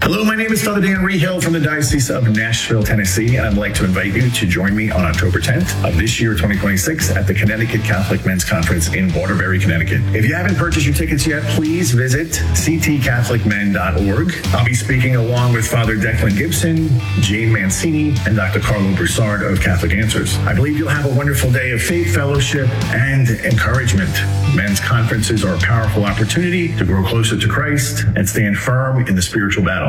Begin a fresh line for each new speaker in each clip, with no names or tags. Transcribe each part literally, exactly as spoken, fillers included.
Hello, my name is Father Dan Rehill from the Diocese of Nashville, Tennessee, and I'd like to invite you to join me on October tenth of this year, twenty twenty-six, at the Connecticut Catholic Men's Conference in Waterbury, Connecticut. If you haven't purchased your tickets yet, please visit c t catholic men dot org. I'll be speaking along with Father Declan Gibson, Jane Mancini, and Doctor Carlo Broussard of Catholic Answers. I believe you'll have a wonderful day of faith, fellowship, and encouragement. Men's conferences are a powerful opportunity to grow closer to Christ and stand firm in the spiritual battle.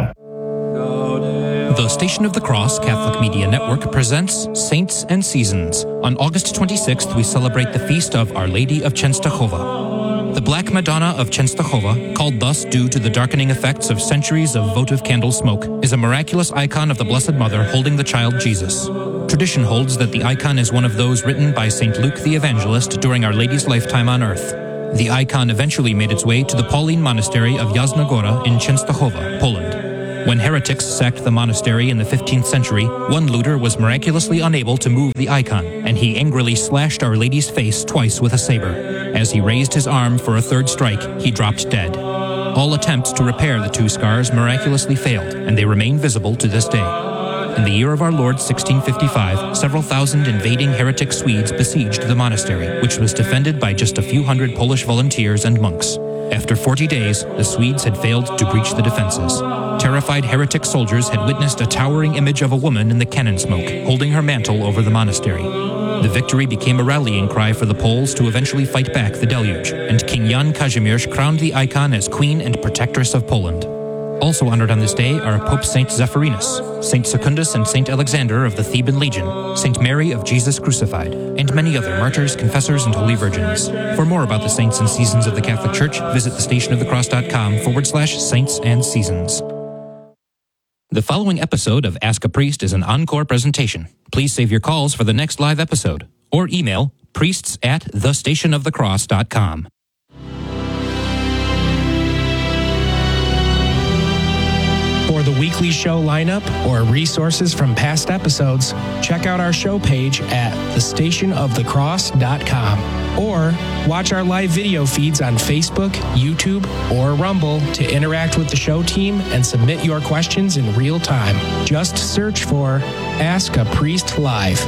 The Station of the Cross Catholic Media Network presents Saints and Seasons. On August twenty-sixth, we celebrate the feast of Our Lady of Częstochowa. The Black Madonna of Częstochowa, called thus due to the darkening effects of centuries of votive candle smoke, is a miraculous icon of the Blessed Mother holding the child Jesus. Tradition holds that the icon is one of those written by Saint Luke the Evangelist during Our Lady's lifetime on earth. The icon eventually made its way to the Pauline Monastery of Jasna Góra in Częstochowa, Poland. When heretics sacked the monastery in the fifteenth century, one looter was miraculously unable to move the icon, and he angrily slashed Our Lady's face twice with a saber. As he raised his arm for a third strike, he dropped dead. All attempts to repair the two scars miraculously failed, and they remain visible to this day. In the year of our Lord sixteen fifty-five, several thousand invading heretic Swedes besieged the monastery, which was defended by just a few hundred Polish volunteers and monks. After forty days, the Swedes had failed to breach the defenses. Terrified heretic soldiers had witnessed a towering image of a woman in the cannon smoke, holding her mantle over the monastery. The victory became a rallying cry for the Poles to eventually fight back the deluge, and King Jan Kazimierz crowned the icon as Queen and Protectress of Poland. Also honored on this day are Pope Saint Zephyrinus, Saint Secundus and Saint Alexander of the Theban Legion, Saint Mary of Jesus Crucified, and many other martyrs, confessors, and holy virgins. For more about the saints and seasons of the Catholic Church, visit thestationofthecross.com forward slash saints and seasons. The following episode of Ask a Priest is an encore presentation. Please save your calls for the next live episode, or email priests at thestationofthecross dot com.
For the weekly show lineup or resources from past episodes, check out our show page at the station of the cross dot com or watch our live video feeds on Facebook, YouTube, or Rumble to interact with the show team and submit your questions in real time. Just search for Ask a Priest Live.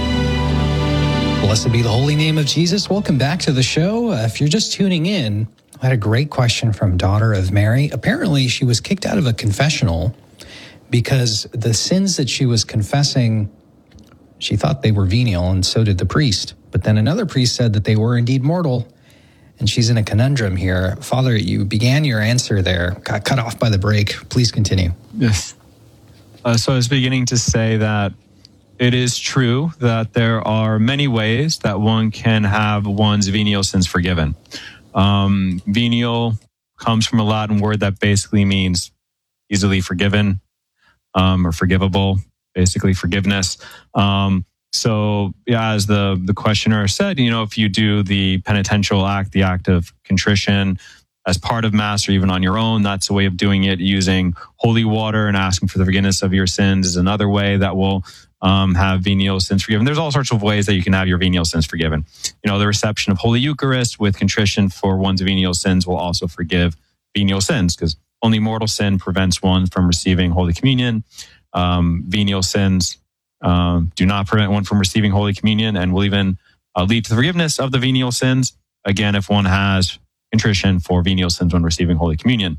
Blessed be the holy name of Jesus. Welcome back to the show. Uh, if you're just tuning in, I had a great question from Daughter of Mary. Apparently, she was kicked out of a confessional because the sins that she was confessing, she thought they were venial, and so did the priest. But then another priest said that they were indeed mortal, and she's in a conundrum here. Father, you began your answer there, got cut off by the break. Please continue.
Yes. Uh, so I was beginning to say that it is true that there are many ways that one can have one's venial sins forgiven. Um, venial comes from a Latin word that basically means easily forgiven, um, or forgivable, basically forgiveness. Um, so yeah, as the, the questioner said, you know, if you do the penitential act, the act of contrition as part of Mass or even on your own, that's a way of doing it. Using holy water and asking for the forgiveness of your sins is another way that will Um, have venial sins forgiven. There's all sorts of ways that you can have your venial sins forgiven. You know, the reception of Holy Eucharist with contrition for one's venial sins will also forgive venial sins, because only mortal sin prevents one from receiving Holy Communion. Um, venial sins um, do not prevent one from receiving Holy Communion, and will even uh, lead to the forgiveness of the venial sins, again, if one has contrition for venial sins when receiving Holy Communion.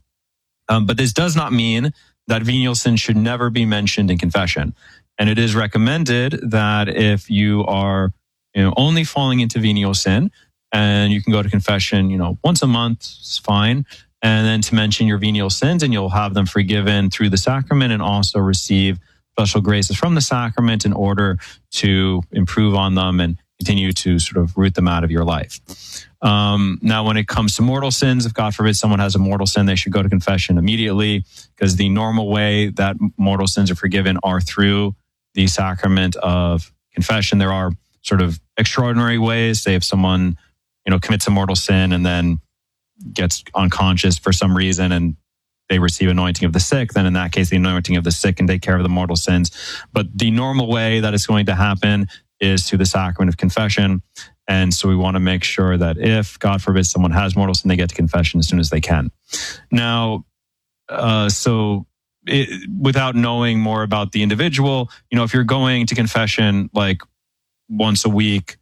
Um, but this does not mean that venial sins should never be mentioned in confession. And it is recommended that if you are, you know, only falling into venial sin, and you can go to confession, you know, once a month is fine, and then to mention your venial sins, and you'll have them forgiven through the sacrament, and also receive special graces from the sacrament in order to improve on them and continue to sort of root them out of your life. Um, now, when it comes to mortal sins, if God forbid someone has a mortal sin, they should go to confession immediately, because the normal way that mortal sins are forgiven are through the sacrament of confession. There are sort of extraordinary ways. Say if someone, you know, commits a mortal sin and then gets unconscious for some reason and they receive anointing of the sick, then in that case, the anointing of the sick can take care of the mortal sins. But the normal way that it's going to happen is through the sacrament of confession. And so we want to make sure that if, God forbid, someone has mortal sin, they get to confession as soon as they can. Now, uh, so it, without knowing more about the individual, you know, if you're going to confession like once a week,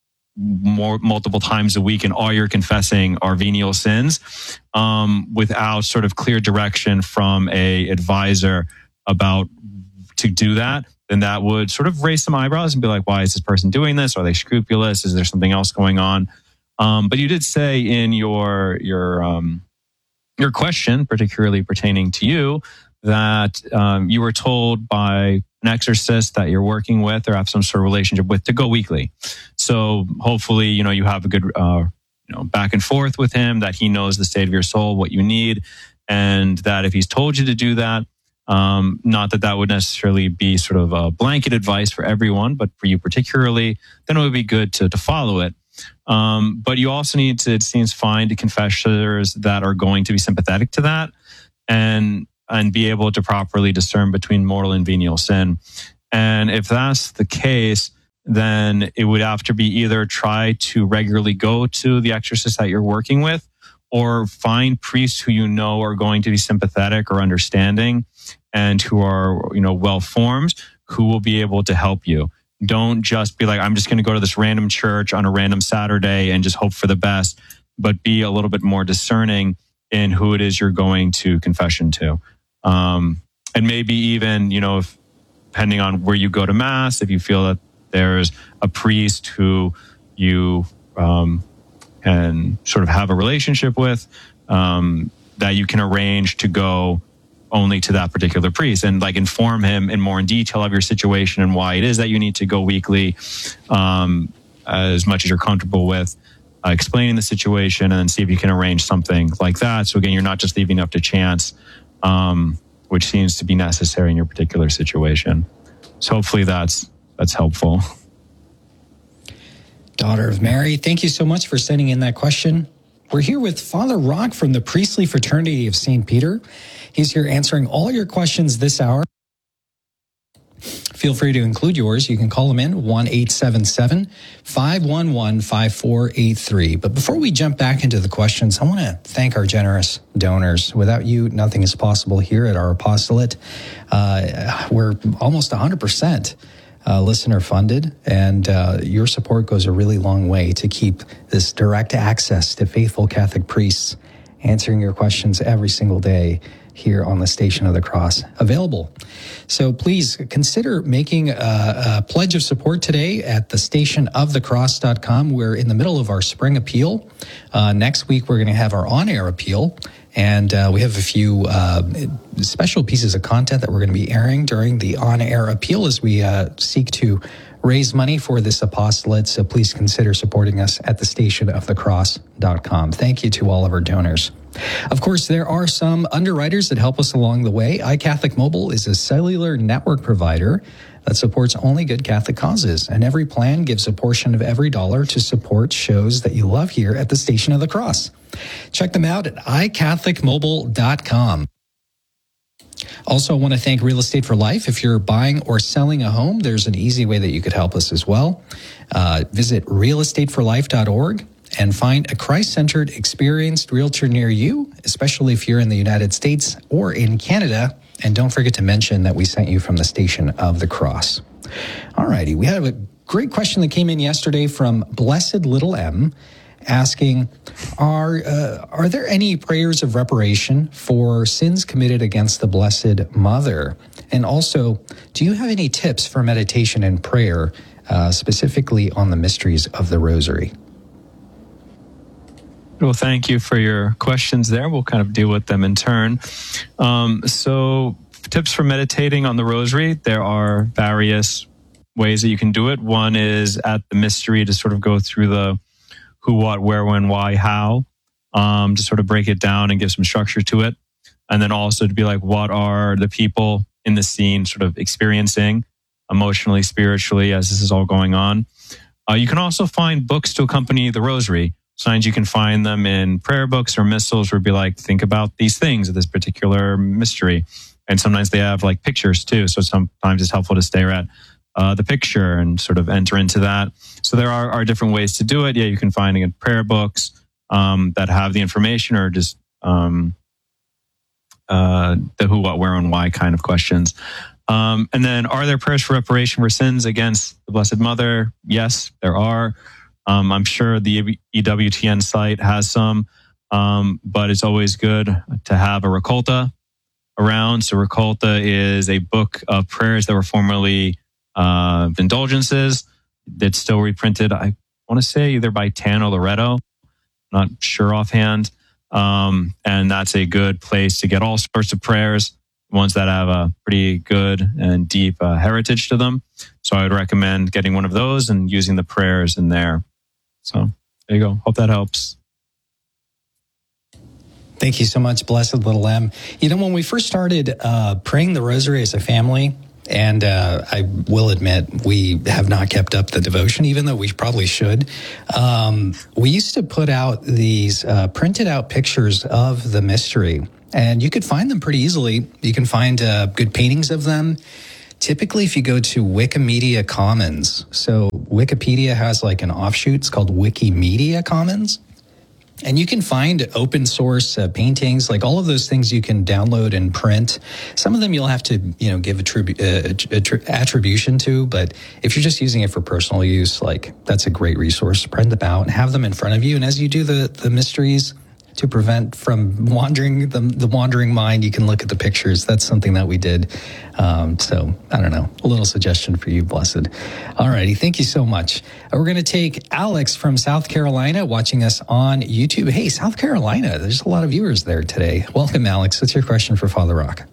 more multiple times a week, and all you're confessing are venial sins, um, without sort of clear direction from a advisor about to do that, then that would sort of raise some eyebrows and be like, why is this person doing this? Are they scrupulous? Is there something else going on? Um, but you did say in your your um, your question, particularly pertaining to you, that um, you were told by an exorcist that you're working with or have some sort of relationship with to go weekly. So hopefully, you know, you have a good, uh, you know, back and forth with him, that he knows the state of your soul, what you need, and that if he's told you to do that, um, not that that would necessarily be sort of a blanket advice for everyone, but for you particularly, then it would be good to, to follow it. Um, but you also need to, it seems, find confessors that are going to be sympathetic to that and and be able to properly discern between mortal and venial sin. And if that's the case, then it would have to be either try to regularly go to the exorcist that you're working with, or find priests who you know are going to be sympathetic or understanding and who are, you know, well-formed, who will be able to help you. Don't just be like, I'm just going to go to this random church on a random Saturday and just hope for the best, but be a little bit more discerning in who it is you're going to confession to. Um, and maybe even, you know, if, depending on where you go to mass, if you feel that there's a priest who you um, can sort of have a relationship with, um, that you can arrange to go only to that particular priest and like inform him in more in detail of your situation and why it is that you need to go weekly, um, as much as you're comfortable with, uh, explaining the situation, and then see if you can arrange something like that. So again, you're not just leaving it up to chance, um, which seems to be necessary in your particular situation. So hopefully that's that's helpful.
Daughter of Mary, thank you so much for sending in that question. We're here with Father Rock from the Priestly Fraternity of Saint Peter. He's here answering all your questions this hour. Feel free to include yours. You can call him in, one eight seven seven, five one one, five four eight three. But before we jump back into the questions, I want to thank our generous donors. Without you, nothing is possible here at our apostolate. Uh, we're almost one hundred percent uh, listener funded, and uh, your support goes a really long way to keep this direct access to faithful Catholic priests answering your questions every single day here on the Station of the Cross available. So please consider making a, a pledge of support today at the station of the cross dot com. We're in the middle of our spring appeal. Uh, next week, we're going to have our on-air appeal. And uh, we have a few uh, special pieces of content that we're going to be airing during the on-air appeal as we uh, seek to raise money for this apostolate. So please consider supporting us at the station of the cross dot com. Thank you to all of our donors. Of course, there are some underwriters that help us along the way. iCatholic Mobile is a cellular network provider that supports only good Catholic causes, and every plan gives a portion of every dollar to support shows that you love here at the Station of the Cross. Check them out at i catholic mobile dot com. Also, I want to thank Real Estate for Life. If you're buying or selling a home, there's an easy way that you could help us as well. Uh, visit real estate for life dot org and find a Christ-centered, experienced realtor near you, especially if you're in the United States or in Canada. And don't forget to mention that we sent you from the Station of the Cross. All righty, we had a great question that came in yesterday from Blessed Little M, asking, are uh, are there any prayers of reparation for sins committed against the Blessed Mother? And also, do you have any tips for meditation and prayer, uh, specifically on the mysteries of the Rosary?
Well, thank you for your questions there. We'll kind of deal with them in turn. Um, so tips for meditating on the Rosary, there are various ways that you can do it. One is at the mystery to sort of go through the who, what, where, when, why, how, um, to sort of break it down and give some structure to it. And then also to be like, what are the people in the scene sort of experiencing emotionally, spiritually, as this is all going on. Uh, you can also find books to accompany the Rosary. Sometimes you can find them in prayer books or missals where it'd be like, think about these things of this particular mystery. And sometimes they have like pictures too. So sometimes it's helpful to stare at uh, the picture and sort of enter into that. So there are, are different ways to do it. Yeah, you can find again prayer books um, that have the information, or just um, uh, uh, the who, what, where, and why kind of questions. Um, and then, are there prayers for reparation for sins against the Blessed Mother? Yes, there are. Um, I'm sure the E W T N site has some, um, but it's always good to have a Recolta around. So Recolta is a book of prayers that were formerly uh, indulgences that's still reprinted. I want to say either by Tano Loretto, not sure offhand. Um, and that's a good place to get all sorts of prayers, ones that have a pretty good and deep uh, heritage to them. So I would recommend getting one of those and using the prayers in there. So there you go. Hope that helps.
Thank you so much, Blessed Little M. You know, when we first started uh, praying the rosary as a family, and uh, I will admit we have not kept up the devotion, even though we probably should. Um, we used to put out these uh, printed out pictures of the mystery, and you could find them pretty easily. You can find uh, good paintings of them. Typically, if you go to Wikimedia Commons, so Wikipedia has like an offshoot, it's called Wikimedia Commons. And you can find open source uh, paintings, like all of those things you can download and print. Some of them you'll have to, you know, give attribu- uh, attri- attribution to, but if you're just using it for personal use, like that's a great resource. Print them out and have them in front of you. And as you do the, the mysteries to prevent from wandering the, the wandering mind, you can look at the pictures. That's something that we did. Um, so I don't know, a little suggestion for you, Blessed. All righty. Thank you so much. Uh, we're going to take Alex from South Carolina watching us on YouTube. Hey, South Carolina, there's a lot of viewers there today. Welcome, Alex. What's your question for Father Rock?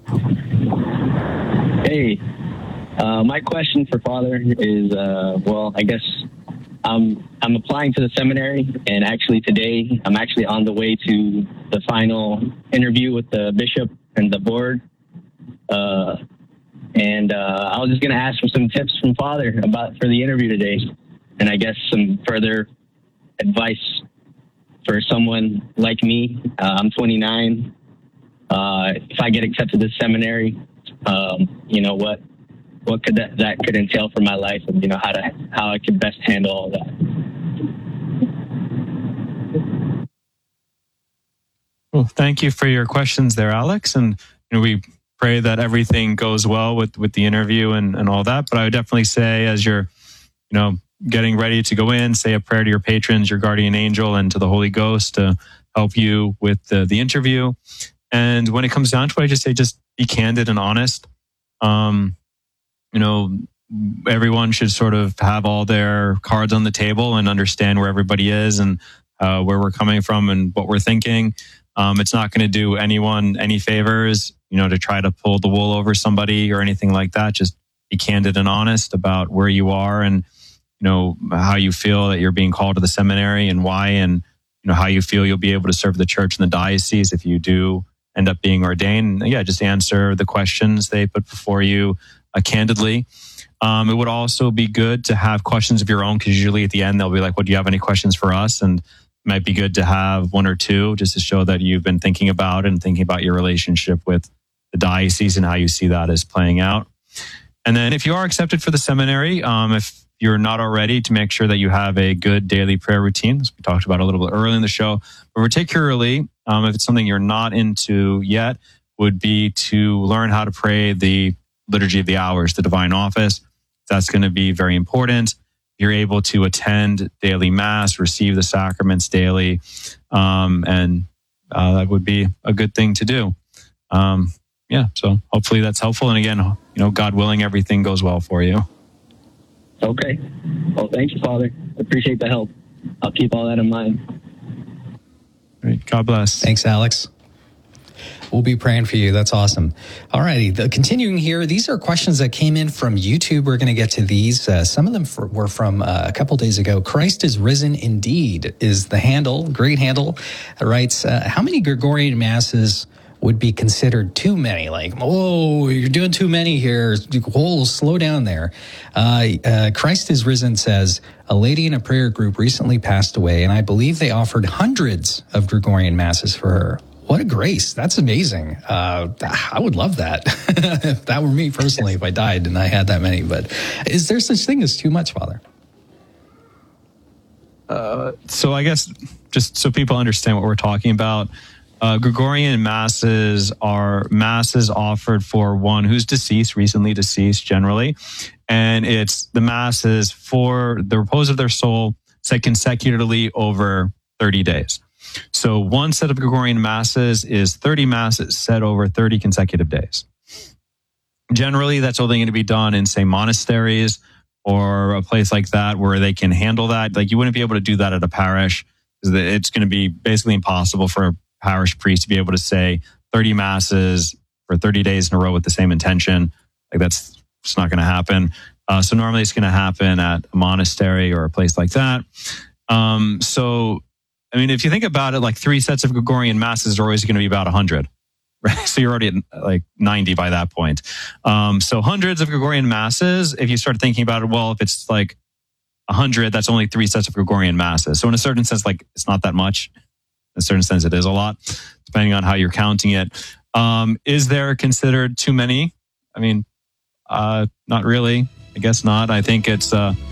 Hey, uh, my question for Father is, uh, well, I guess Um, I'm applying to the seminary, and actually today I'm actually on the way to the final interview with the bishop and the board. Uh, and uh, I was just going to ask for some tips from Father about for the interview today, and I guess some further advice for someone like me. Uh, I'm twenty-nine. Uh, if I get accepted to seminary, um, you know what? What could that, that could entail for my life, and you know how to how I could best handle all that.
Well, thank you for your questions there, Alex. And you know, we pray that everything goes well with, with the interview and, and all that. But I would definitely say, as you're, you know, getting ready to go in, say a prayer to your patrons, your guardian angel, and to the Holy Ghost to help you with the, the interview. And when it comes down to it, I just say, just be candid and honest. Um, You know, everyone should sort of have all their cards on the table and understand where everybody is and uh, where we're coming from and what we're thinking. Um, it's not going to do anyone any favors, you know, to try to pull the wool over somebody or anything like that. Just be candid and honest about where you are and, you know, how you feel that you're being called to the seminary and why, and, you know, how you feel you'll be able to serve the church in the diocese if you do end up being ordained. Yeah, just answer the questions they put before you Uh, candidly. Um, it would also be good to have questions of your own, because usually at the end they'll be like, well, do you have any questions for us? And it might be good to have one or two just to show that you've been thinking about and thinking about your relationship with the diocese and how you see that as playing out. And then if you are accepted for the seminary, um, if you're not already, to make sure that you have a good daily prayer routine, as we talked about a little bit early in the show, but particularly um, if it's something you're not into yet, would be to learn how to pray the Liturgy of the Hours, the Divine Office. That's going to be very important. You're able to attend daily Mass, receive the sacraments daily, um, and uh, that would be a good thing to do. Um, yeah, so hopefully that's helpful. And again, you know, God willing, everything goes well for you.
Okay. Well, thank you, Father. Appreciate the help. I'll keep all that in mind.
Great. God bless.
Thanks, Alex. We'll be praying for you. That's awesome. All righty. The, continuing here, these are questions that came in from YouTube. We're going to get to these. Uh, some of them for, were from uh, a couple days ago. Christ is risen indeed is the handle. Great handle. It writes, uh, how many Gregorian masses would be considered too many? Like, whoa, you're doing too many here. Whoa, slow down there. Uh, uh, Christ is risen says, a lady in a prayer group recently passed away, and I believe they offered hundreds of Gregorian masses for her. What a grace. That's amazing. Uh, I would love that. If that were me personally, if I died and I had that many. But is there such thing as too much, Father?
Uh, so I guess just so people understand what we're talking about, Uh, Gregorian masses are masses offered for one who's deceased, recently deceased generally. And it's the masses for the repose of their soul said consecutively over thirty days. So one set of Gregorian masses is thirty masses said over thirty consecutive days. Generally, that's only going to be done in, say, monasteries or a place like that where they can handle that. Like, you wouldn't be able to do that at a parish. It's going to be basically impossible for a parish priest to be able to say thirty masses for thirty days in a row with the same intention. Like, that's it's not going to happen. Uh, so normally it's going to happen at a monastery or a place like that. Um, so, I mean, if you think about it, like three sets of Gregorian masses are always going to be about one hundred, right? So you're already at like ninety by that point. Um, so hundreds of Gregorian masses, if you start thinking about it, well, if it's like one hundred, that's only three sets of Gregorian masses. So in a certain sense, like, it's not that much. In a certain sense, it is a lot, depending on how you're counting it. Um, is there considered too many? I mean, uh, not really. I guess not. I think it's uh,